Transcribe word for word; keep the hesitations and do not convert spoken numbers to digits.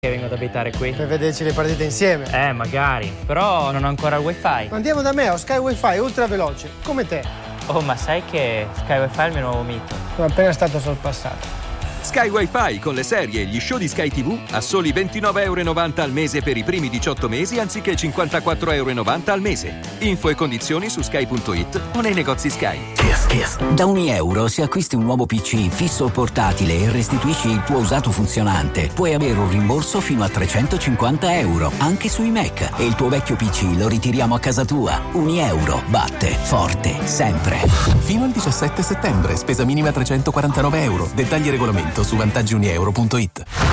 che vengo ad abitare qui. Per vederci le partite insieme. Eh, magari. Però non ho ancora il wifi. Andiamo da me, ho Sky Wi-Fi ultra veloce, come te. Oh, ma sai che Sky Wifi è il mio nuovo mito? Sono appena stato sorpassato. Sky Wi-Fi con le serie e gli show di Sky tivù a soli ventinove e novanta euro al mese per i primi diciotto mesi anziché cinquantaquattro e novanta euro al mese. Info e condizioni su sky punto it o nei negozi Sky. Da ogni euro, se acquisti un nuovo P C fisso o portatile e restituisci il tuo usato funzionante, puoi avere un rimborso fino a trecentocinquanta euro, anche sui Mac. E il tuo vecchio P C lo ritiriamo a casa tua. Unieuro batte forte sempre. Fino al diciassette settembre, spesa minima trecentoquarantanove euro. Dettagli e regolamento su vantaggi unieuro punto it.